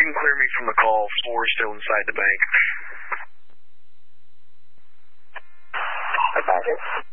and clear me from the call. 4 still inside the bank. I got it.